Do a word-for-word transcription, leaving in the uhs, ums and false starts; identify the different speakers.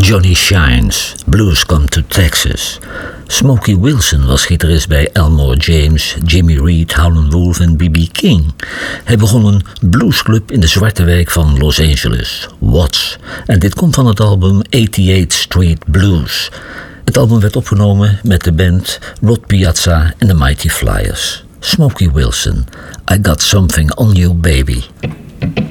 Speaker 1: Johnny Shines, Blues Come to Texas. Smokey Wilson was gitarist bij Elmore James, Jimmy Reed, Howlin' Wolf en B B King. Hij begon een bluesclub in de zwarte wijk van Los Angeles, Watts. En dit komt van het album eighty-eighth Street Blues. Het album werd opgenomen met de band Rod Piazza en de Mighty Flyers. Smokey Wilson, I Got Something on You Baby.